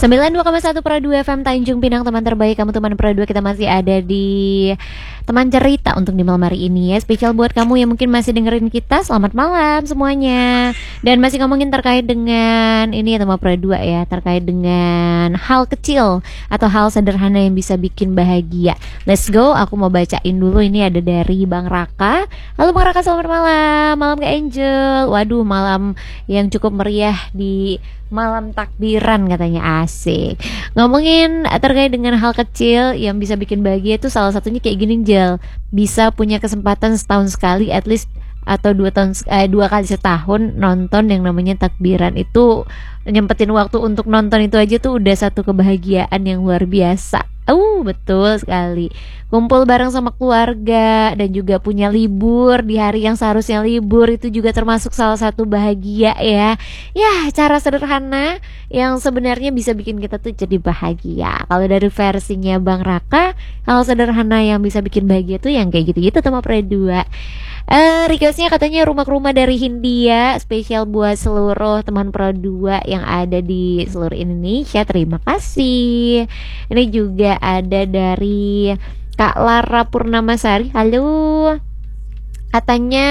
92,1 Pro 2 FM Tanjung Pinang, teman terbaik kamu, teman Pro 2. Kita masih ada di teman cerita untuk di malam hari ini ya. Spesial buat kamu yang mungkin masih dengerin kita. Selamat malam semuanya. Dan masih ngomongin terkait dengan ini ya teman Pro 2 ya, terkait dengan hal kecil atau hal sederhana yang bisa bikin bahagia. Let's go, aku mau bacain dulu. Ini ada dari Bang Raka. Halo Bang Raka, selamat malam. Malam Kak Angel. Waduh, malam yang cukup meriah di malam takbiran katanya, asik. Ngomongin terkait dengan hal kecil yang bisa bikin bahagia itu salah satunya kayak gini, Jel. Bisa punya kesempatan setahun sekali at least, atau 2 kali setahun nonton yang namanya takbiran. Itu nyempetin waktu untuk nonton itu aja tuh udah satu kebahagiaan yang luar biasa. Betul sekali. Kumpul bareng sama keluarga dan juga punya libur di hari yang seharusnya libur, itu juga termasuk salah satu bahagia ya. Ya, cara sederhana yang sebenarnya bisa bikin kita tuh jadi bahagia. Kalau dari versinya Bang Raka, hal sederhana yang bisa bikin bahagia tuh yang kayak gitu-gitu sama Pre 2. Requestnya katanya rumah ke rumah dari Hindia, spesial buat seluruh teman Pro 2 yang ada di seluruh Indonesia. Terima kasih. Ini juga ada dari Kak Lara Purnamasari. Halo. Katanya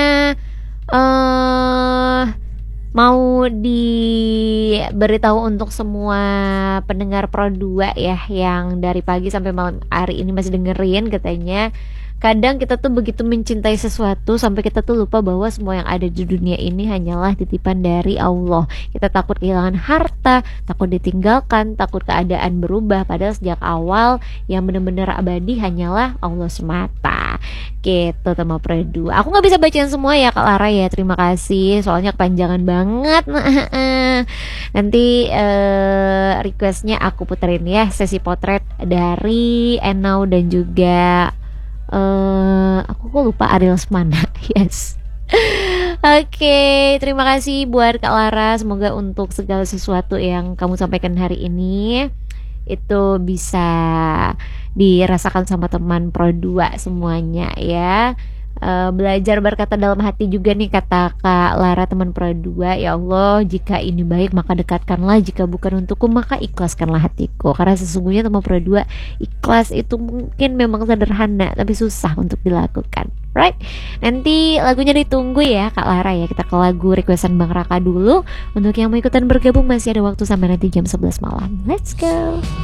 mau diberitahu untuk semua pendengar Pro 2 ya, yang dari pagi sampai malam hari ini masih dengerin. Katanya kadang kita tuh begitu mencintai sesuatu sampai kita tuh lupa bahwa semua yang ada di dunia ini hanyalah titipan dari Allah. Kita takut kehilangan harta, takut ditinggalkan, takut keadaan berubah, padahal sejak awal yang benar-benar abadi hanyalah Allah semata. Gitu teman Pro 2. Aku gak bisa bacain semua ya Kak Lara ya, terima kasih, soalnya kepanjangan banget. Nanti requestnya aku puterin ya, sesi potret dari Enau dan juga aku kok lupa Ariel Semana. Yes. Oke, terima kasih buat Kak Lara. Semoga untuk segala sesuatu yang kamu sampaikan hari ini itu bisa dirasakan sama teman Pro 2 semuanya ya. Belajar berkata dalam hati juga nih, kata Kak Lara teman Pro 2. Ya Allah, jika ini baik maka dekatkanlah, jika bukan untukku maka ikhlaskanlah hatiku. Karena sesungguhnya teman Pro 2, ikhlas itu mungkin memang sederhana tapi susah untuk dilakukan, right? Nanti lagunya ditunggu ya Kak Lara ya. Kita ke lagu requestan Bang Raka dulu. Untuk yang mau ikutan bergabung masih ada waktu sampai nanti jam 11 malam. Let's go.